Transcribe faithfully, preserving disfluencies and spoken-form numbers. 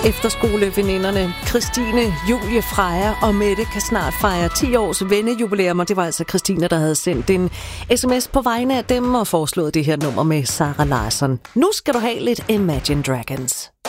Efterskoleveninderne Christine, Julie, Freja og Mette kan snart fejre ti års vennejubilæum, og det var altså Christine, der havde sendt en sms på vegne af dem og foreslået det her nummer med Sara Larsson. Nu skal du have lidt Imagine Dragons.